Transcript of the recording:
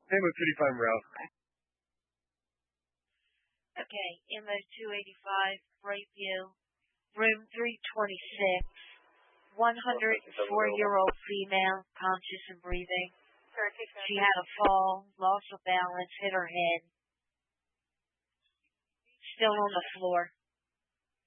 Name of City Farm Route. Okay, MO 285, Brightview, room 326, 104-year-old female, conscious and breathing. She had a fall, loss of balance, hit her head. Still on the floor.